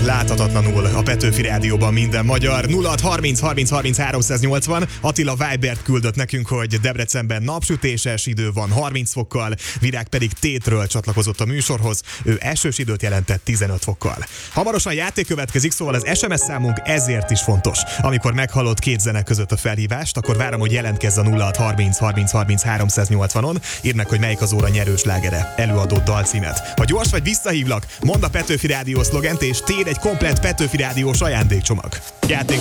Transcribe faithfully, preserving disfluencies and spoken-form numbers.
láthatatlanul a Petőfi Rádióban minden magyar. nulla hat harminc harminc harminc háromszáznyolcvan. Attila Vibert küldött nekünk, hogy Debrecenben napsütéses idő van harminc fokkal, Virág pedig Tétről csatlakozott a műsorhoz. Ő esős időt jelentett tizenöt fokkal. Hamarosan játék következik, szóval az es em es számunk ezért is fontos. Amikor meghallod két zene között a felhívást, akkor várom, hogy jelentkezz a nulla hat harminc harminc harminc háromszáznyolcvanon. Írd meg, hogy melyik az óra nyerős lágere, előadott dalcímet. Ha gyors vagy, visszahívlak, mondd a Petőfi Rádió szlogent, és téd egy komplett Petőfi Rádiós ajándékcsomag. Játék